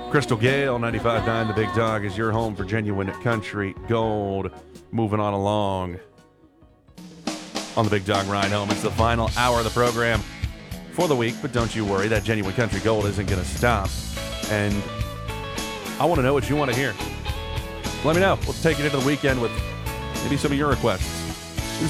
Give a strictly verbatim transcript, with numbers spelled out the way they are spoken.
Crystal Gale, ninety-five point nine The Big Dog is your home for genuine country gold. Moving on along on the Big Dog Ride Home. It's the final hour of the program for the week, but don't you worry, that genuine country gold isn't going to stop. And I want to know what you want to hear. Let me know. We'll take it into the weekend with maybe some of your requests.